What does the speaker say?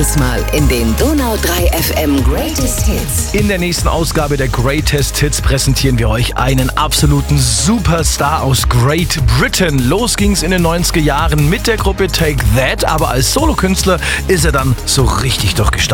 nächstes Mal in den Donau 3 FM Greatest Hits. In der nächsten Ausgabe der Greatest Hits präsentieren wir euch einen absoluten Superstar aus Great Britain. Los ging's in den 90er Jahren mit der Gruppe Take That, aber als Solokünstler ist er dann so richtig durchgestartet.